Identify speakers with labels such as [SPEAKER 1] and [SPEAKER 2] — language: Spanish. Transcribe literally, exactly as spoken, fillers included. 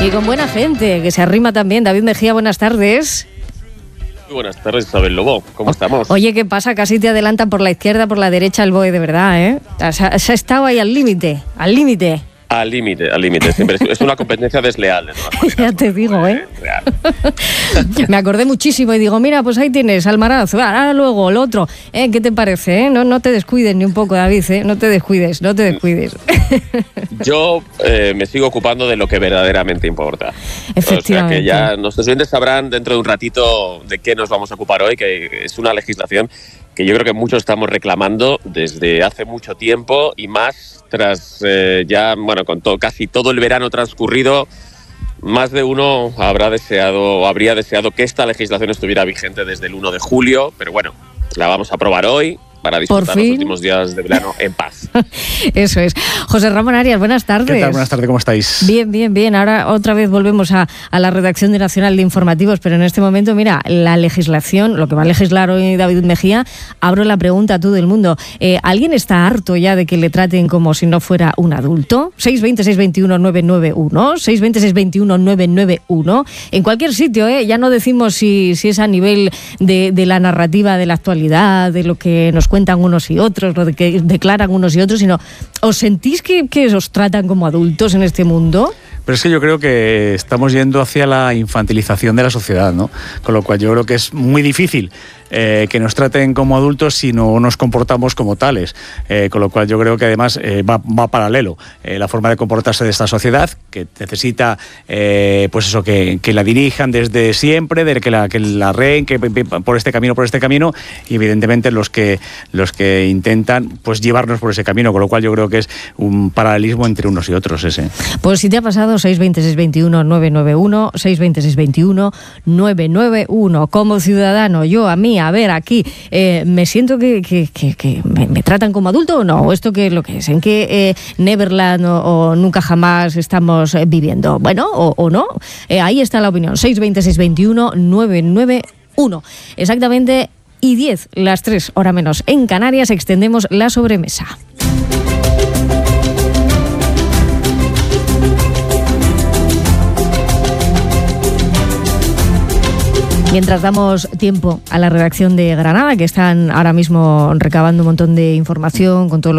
[SPEAKER 1] Y con buena gente, que se arrima también. David Mejía, buenas tardes.
[SPEAKER 2] Muy buenas tardes, Isabel Lobo. ¿Cómo estamos?
[SPEAKER 1] Oye, ¿qué pasa? Casi te adelantan por la izquierda, por la derecha el B O E, de verdad, ¿eh? Se ha, se ha estado ahí al límite, al límite.
[SPEAKER 2] Al límite, al límite. Siempre es una competencia desleal. De todas maneras,
[SPEAKER 1] ya te
[SPEAKER 2] no
[SPEAKER 1] digo, ¿eh?
[SPEAKER 2] Real.
[SPEAKER 1] Me acordé muchísimo y digo, mira, pues ahí tienes, Almaraz, ahora luego, el otro. ¿Eh? ¿Qué te parece? Eh? No, no te descuides ni un poco, David, ¿eh? No te descuides, no te descuides.
[SPEAKER 2] Yo eh, me sigo ocupando de lo que verdaderamente importa.
[SPEAKER 1] Efectivamente.
[SPEAKER 2] O sea, que ya nuestros oyentes sabrán dentro de un ratito de qué nos vamos a ocupar hoy, que es una legislación que yo creo que muchos estamos reclamando desde hace mucho tiempo y más tras eh, ya, bueno, con todo, casi todo el verano transcurrido, más de uno habrá deseado o habría deseado que esta legislación estuviera vigente desde el uno de julio, pero bueno, la vamos a aprobar hoy para disfrutar los últimos días de verano en paz.
[SPEAKER 1] Eso es. José Ramón Arias, buenas tardes.
[SPEAKER 3] ¿Qué tal? Buenas tardes, ¿cómo estáis?
[SPEAKER 1] Bien, bien, bien. Ahora otra vez volvemos a, a la redacción de Nacional de Informativos, pero en este momento, mira, la legislación, lo que va a legislar hoy David Mejía, abro la pregunta a todo el mundo. Eh, ¿Alguien está harto ya de que le traten como si no fuera un adulto? seis veinte, seis veintiuno, nueve nueve uno, seis veinte, seis veintiuno, nueve nueve uno. En cualquier sitio, ¿eh? Ya no decimos si, si es a nivel de, de la narrativa de la actualidad, de lo que nos cuentan unos y otros, lo de que declaran unos y otros, sino ¿os sentís que, que os tratan como adultos en este mundo?
[SPEAKER 3] Pero es que yo creo que estamos yendo hacia la infantilización de la sociedad, ¿no? Con lo cual yo creo que es muy difícil eh, que nos traten como adultos si no nos comportamos como tales. Eh, con lo cual yo creo que además eh, va, va paralelo eh, la forma de comportarse de esta sociedad, que necesita eh, pues eso, que, que la dirijan desde siempre, de que la, que la reen, que por este camino, por este camino, y evidentemente los que, los que intentan pues llevarnos por ese camino, con lo cual yo creo que es un paralelismo entre unos y otros ese.
[SPEAKER 1] Pues si te ha pasado, seis veinte, seis veintiuno, nueve nueve uno, seis veinte, seis veintiuno, nueve nueve uno. Como ciudadano, yo a mí, a ver, aquí, eh, ¿me siento que, que, que, que me, me tratan como adulto o no? ¿O esto qué es lo que es? ¿En qué eh, Neverland o, o nunca jamás estamos eh, viviendo? Bueno, o, o no. Eh, ahí está la opinión. seis veinte, seis veintiuno, nueve nueve uno. Exactamente, y diez, las tres, hora menos. En Canarias extendemos la sobremesa. Mientras damos tiempo a la redacción de Granada, que están ahora mismo recabando un montón de información con todo lo